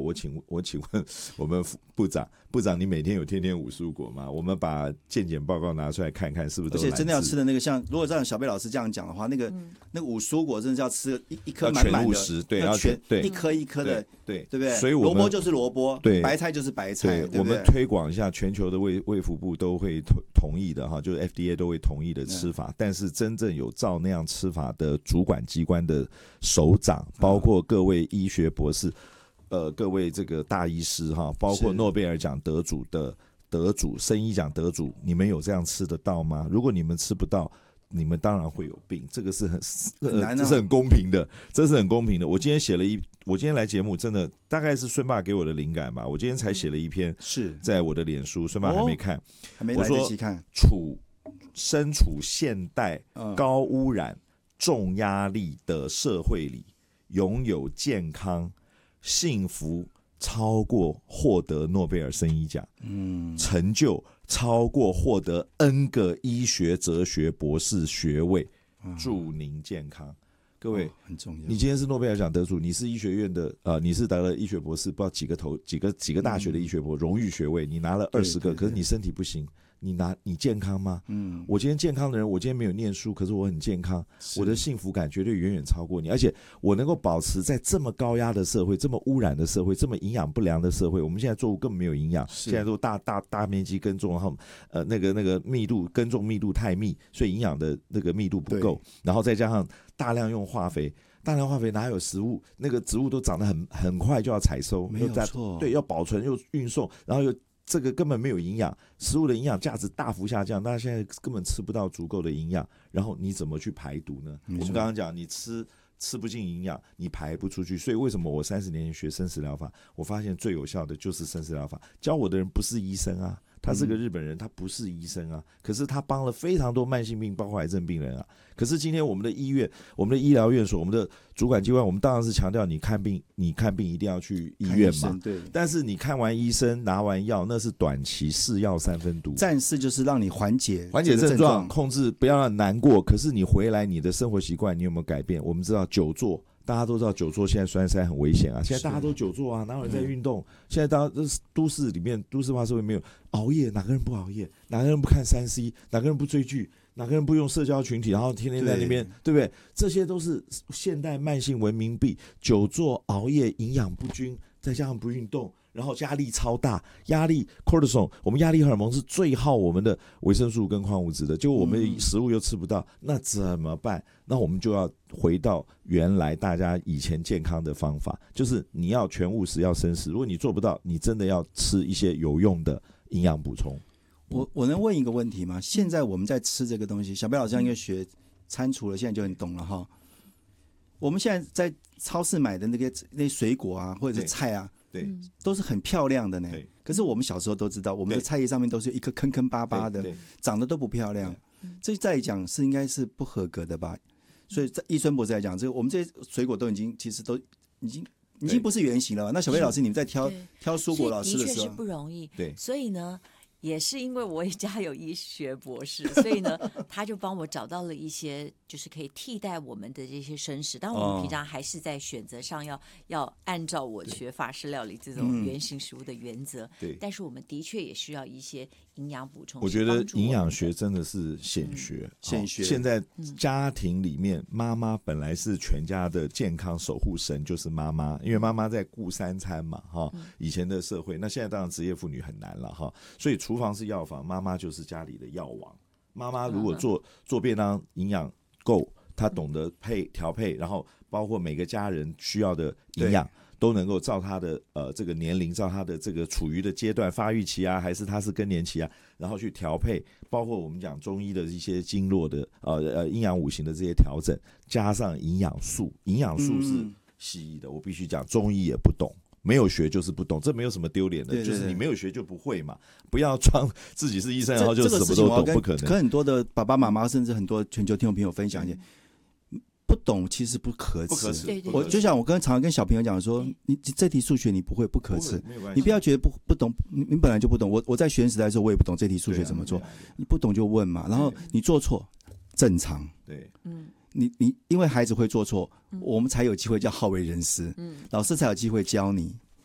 我请问我们部长，你每天有天天五蔬果吗？我们把健检报告拿出来看看，是不是都？ 而且真的要吃的那个，像如果照小贝老师这样讲的话，那个五蔬果真的是要吃一颗满满的， 全务实，对， 要全对一颗一颗的， 对不对？ 所以萝卜就是萝卜， 对， 白菜就是白菜，对， 我们推广一下，全球的卫福部都会同意的哈，就是 FDA 都会同意的吃法，但是真正有照那样吃法的主管机关的首长，包括各位医学博士，各位这个大医师哈，包括诺贝尔奖得主，生医奖得主，你们有这样吃得到吗？如果你们吃不到，你们当然会有病，这个是很难，这是很公平的，这是很公平的。我今天来节目，真的大概是孙爸给我的灵感吧。我今天才写了一篇，是在我的脸书，孙爸还没看， 还没来得及看。 身处现代高污染、重压力的社会里，拥有健康、幸福超过获得诺贝尔生医奖，成就超过获得 N 个医学哲学博士学位，祝您健康。各位， 很重要。 你今天是诺贝尔奖得主，你是医学院的你是得了医学博士，不知道几个大学的医学博荣誉学位，你拿了20个，可是你身体不行。你健康吗？我今天健康的人，我今天没有念书，可是我很健康，我的幸福感绝对远远超过你，而且我能够保持在这么高压的社会、这么污染的社会、这么营养不良的社会，我们现在作物根本没有营养，现在都大面积耕种，然后那个耕种密度太密，所以营养的那个密度不够，然后再加上大量用化肥。大量化肥哪有食物？那个植物都长得很快就要采收， 没有错， 对，要保存又运送，然后又这个根本没有营养，食物的营养价值大幅下降，大家现在根本吃不到足够的营养，然后你怎么去排毒呢？我们刚刚讲，你吃不进营养，你排不出去，所以为什么我30年前学生食疗法，我发现最有效的就是生食疗法。教我的人不是医生啊，他是个日本人，他不是医生啊，可是他帮了非常多慢性病，包括癌症病人啊。可是今天我们的医院、我们的医疗院所、我们的主管机关，我们当然是强调你看病一定要去医院嘛。 对。 但是你看完医生拿完药，那是短期是药3分毒， 暂时就是让你缓解症状，控制不要让难过。可是你回来，你的生活习惯你有没有改变？我们知道久坐。大家都知道久坐现在栓塞很危险啊！现在大家都久坐啊，哪有人在运动？现在大家都市化社会没有熬夜，哪个人不熬夜？哪个人不看3C？哪个人不追剧？哪个人不用社交群体？然后天天在那边，对不对？这些都是现代慢性文明病，久坐、熬夜、营养不均，再加上不运动。然后压力超大，压力 cortisol， 我们压力荷尔蒙是最耗我们的维生素跟矿物质的，结果我们食物又吃不到，那怎么办？那我们就要回到原来大家以前健康的方法，就是你要全务实，要生食。如果你做不到，你真的要吃一些有用的营养补充。 我能问一个问题吗？现在我们在吃这个东西，小贝老师应该学餐厨了，现在就很懂了哈。我们现在在超市买的那水果啊，或者是菜啊。 对， 都是很漂亮的呢。可是我们小时候都知道，我们的菜叶上面都是一颗坑坑巴巴的，长得都不漂亮。这再讲是应该是不合格的吧？所以在医生博士来讲，我们这些水果都其实都已经不是原型了。那小贝老师，你们在挑蔬果老师的时候， 的确是不容易。 对， 所以呢。也是因为我家有医学博士，所以呢，他就帮我找到了一些就是可以替代我们的这些生食。当然，我们平常还是在选择上要按照我学法式料理这种原型食物的原则。 对， 但是我们的确也需要一些营养补充。 我觉得营养学真的是显学，现在家庭里面，妈妈本来是全家的健康守护神，就是妈妈，因为妈妈在顾3餐嘛，哈。以前的社会，那现在当然职业妇女很难了，哈。所以厨房是药房，妈妈就是家里的药王。妈妈如果做便当营养够，她懂得调配，然后包括每个家人需要的营养都能够照她的这个年龄，照她的这个处于的阶段，发育期啊，还是她是更年期啊，然后去调配，包括我们讲中医的一些经络的阴阳五行的这些调整，加上营养素是西医的，我必须讲中医也不懂。没有学就是不懂，这没有什么丢脸的，对对对，就是你没有学就不会嘛，不要装自己是医生然后就什么都懂，不可能。 跟很多的爸爸妈妈，甚至很多全球听众朋友分享一些，不懂其实不可耻。我就像我常常跟小朋友讲说，你这题数学你不会不可耻，你不要觉得不懂，你本来就不懂。我在学生时代的时候，我也不懂这题数学怎么做，你不懂就问嘛，然后你做错正常， 对， 你因为孩子会做错，我们才有机会叫好为人师，老师才有机会教你。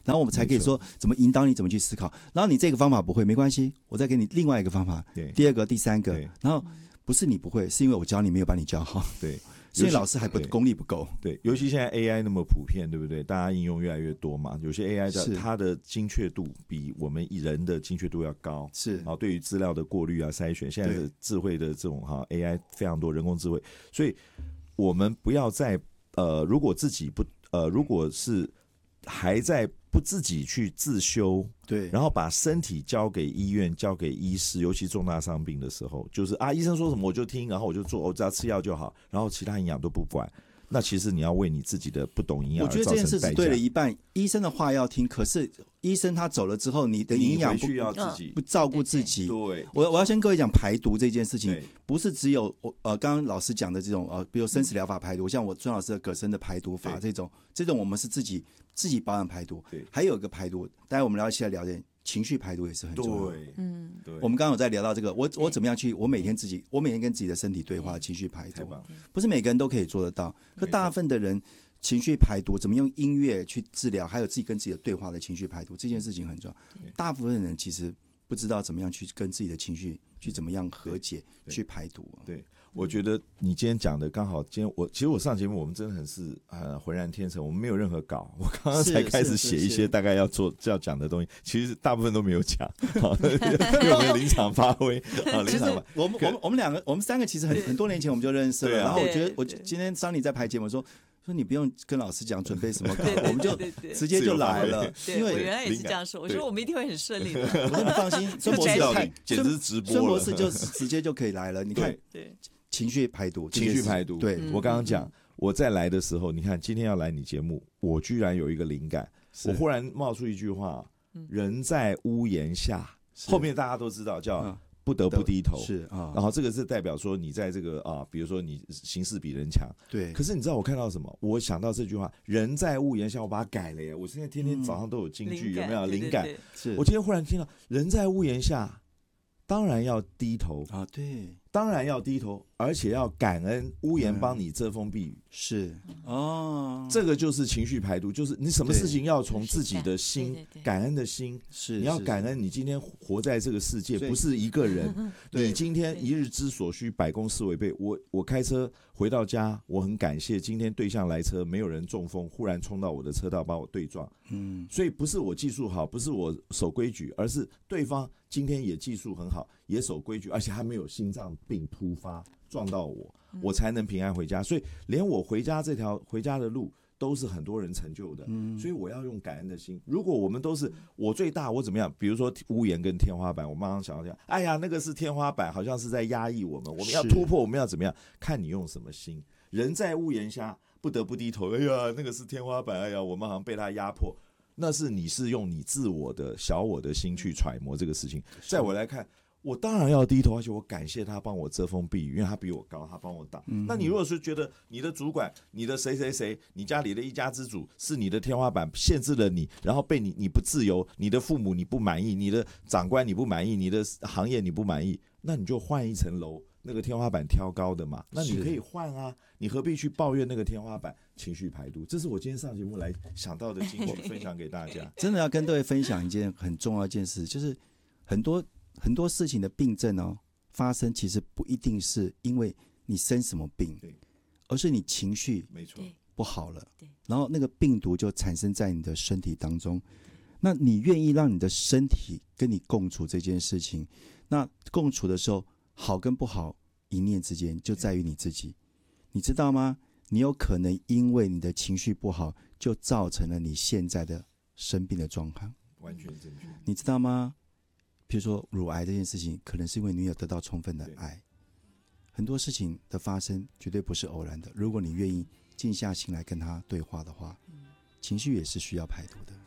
然后我们才可以说怎么引导你怎么去思考。然后你这个方法不会没关系，我再给你另外一个方法，第二个、第三个，然后不是你不会，是因为我教你没有把你教好。 对。 所以老师还不功力不够， 对，尤其现在 AI 那么普遍，对不对？大家应用越来越多嘛，有些 AI 它的精确度比我们人的精确度要高， 是啊，对于资料的过滤啊、筛选，现在的智慧的这种AI 非常多，人工智慧，所以我们不要再如果自己不如果是还在不自己去自修， 对， 然后把身体交给医院、交给医师，尤其重大伤病的时候，就是医生说什么我就听，然后我就做，我只要吃药就好，然后其他营养都不管。那其实你要为你自己的不懂营养而造成代价。 我觉得这件事是对了一半，医生的话要听，可是医生他走了之后，你的营养不要自己不照顾自己。 对， 我要先各位讲排毒这件事情，不是只有刚刚老师讲的这种比如生死疗法排毒，像我孙老师的葛森的排毒法这种我们是自己保养排毒。对，还有一个排毒，待会我们一起来聊点情绪排毒也是很重要。 对， 对。我们刚刚有在聊到这个，我怎么样去，我每天跟自己的身体对话，情绪排毒，不是每个人都可以做得到，可大部分的人情绪排毒怎么用音乐去治疗，还有自己跟自己的对话的情绪排毒，这件事情很重要。大部分人其实不知道怎么样去跟自己的情绪去怎么样和解，去排毒。 对。我觉得你今天讲的刚好，其实我上节目我们真的很是浑然天成，我们没有任何稿，我刚刚才开始写一些大概要讲的东西，其实大部分都没有讲，因为我们临场发挥，临场发挥。 我们三个其实很多年前我们就认识了，然后我觉得我今天桑尼在排节目说你不用跟老师讲准备什么稿，我们就直接就来了。因为我原来也是这样说，我说我们一定会很顺利的。 我说你放心，孙博士简直是直播了， 孙博士就直接就可以来了。你看，情绪排毒， 对，我刚刚讲，我在来的时候，你看今天要来你节目，我居然有一个灵感，我忽然冒出一句话：人在屋檐下，后面大家都知道叫不得不低头， 是啊。 然后这个是代表说你在这个比如说你形势比人强， 对。 可是你知道我看到什么？我想到这句话：人在屋檐下，我把它改了耶。我现在天天早上都有金句，有没有灵感？我今天忽然听到人在屋檐下，当然要低头啊，对。 当然要低头，而且要感恩屋檐帮你遮风避雨。 是哦， 这个就是情绪排毒，就是你什么事情要从自己的心，感恩的心， 是你要感恩你今天活在这个世界，不是一个人。你今天一日之所需，百公司为备。我开车回到家，我很感谢今天对向来车，没有人中风，忽然冲到我的车道把我对撞。所以不是我技术好，不是我守规矩，而是对方今天也技术很好，也守规矩，而且还没有心脏病突发撞到我，我才能平安回家。所以连我回家的路都是很多人成就的。所以我要用感恩的心。如果我们都是我最大，我怎么样？比如说屋檐跟天花板，我马上想到这样，哎呀，那个是天花板，好像是在压抑我们，我们要突破，我们要怎么样？看你用什么心。人在屋檐下，不得不低头。哎呀，那个是天花板，哎呀，我们好像被他压迫。那是你是用你自我的小我的心去揣摩这个事情。在我来看，我当然要低头，而且我感谢他帮我遮风避雨，因为他比我高，他帮我挡。那你如果是觉得你的主管、你的谁，你家里的一家之主是你的天花板，限制了你，然后被你不自由，你的父母你不满意，你的长官你不满意，你的行业你不满意，那你就换一层楼，那个天花板挑高的嘛，那你可以换啊，你何必去抱怨那个天花板？情绪排毒，这是我今天上节目来想到的经过，分享给大家。 真的要跟各位分享一件很重要的一件事，就是很多事情的病症发生，其实不一定是因为你生什么病，而是你情绪不好了，然后那个病毒就产生在你的身体当中。那你愿意让你的身体跟你共处这件事情，那共处的时候，好跟不好一念之间就在于你自己，你知道吗？你有可能因为你的情绪不好，就造成了你现在的生病的状况。 完全正确。 你知道吗？比如说乳癌这件事情，可能是因为你有得到充分的爱。很多事情的发生绝对不是偶然的。如果你愿意静下心来跟他对话的话，情绪也是需要排毒的。